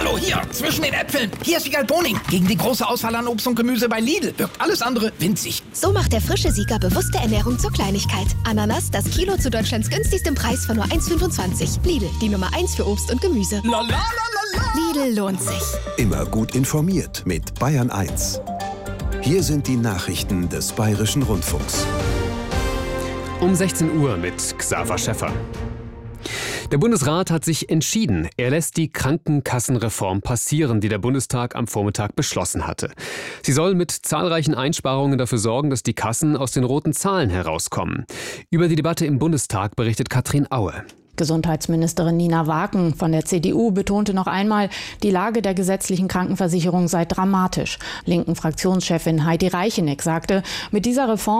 Hallo, hier, zwischen den Äpfeln. Hier ist Wiegald Boning. Gegen die große Auswahl an Obst und Gemüse bei Lidl wirkt alles andere winzig. So macht der frische Sieger bewusste Ernährung zur Kleinigkeit. Ananas, das Kilo zu Deutschlands günstigstem Preis von nur 1,25. Lidl, die Nummer 1 für Obst und Gemüse. La, la, la, la, la. Lidl lohnt sich. Immer gut informiert mit Bayern 1. Hier sind die Nachrichten des Bayerischen Rundfunks. Um 16 Uhr mit Xaver Schäffer. Der Bundesrat hat sich entschieden. Er lässt die Krankenkassenreform passieren, die der Bundestag am Vormittag beschlossen hatte. Sie soll mit zahlreichen Einsparungen dafür sorgen, dass die Kassen aus den roten Zahlen herauskommen. Über die Debatte im Bundestag berichtet Katrin Aue. Gesundheitsministerin Nina Wagen von der CDU betonte noch einmal, die Lage der gesetzlichen Krankenversicherung sei dramatisch. Linken Fraktionschefin Heidi Reicheneck sagte, mit dieser Reform